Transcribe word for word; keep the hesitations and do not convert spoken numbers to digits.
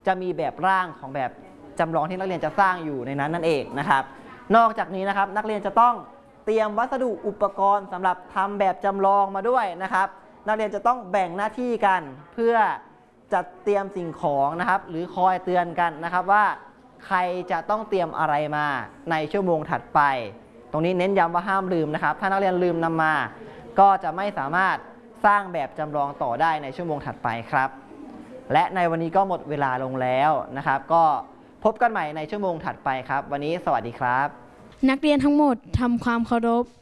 จะมีแบบร่างของแบบจำลองที่นักเรียนจะสร้างอยู่ในนั้นนั่นเองนะครับนอกจากนี้นะครับนักเรียนจะต้องเตรียมวัสดุอุปกรณ์สำหรับทำแบบจำลองมาด้วยนะครับนักเรียนจะต้องแบ่งหน้าที่กันเพื่อจัดเตรียมสิ่งของนะครับหรือคอยเตือนกันนะครับว่าใครจะต้องเตรียมอะไรมาในชั่วโมงถัดไปตรงนี้เน้นย้ำว่าห้ามลืมนะครับถ้านักเรียนลืมนำมาก็จะไม่สามารถสร้างแบบจำลองต่อได้ในชั่วโมงถัดไปครับและในวันนี้ก็หมดเวลาลงแล้วนะครับก็พบกันใหม่ในชั่วโมงถัดไปครับวันนี้สวัสดีครับนักเรียนทั้งหมดทำความเคารพ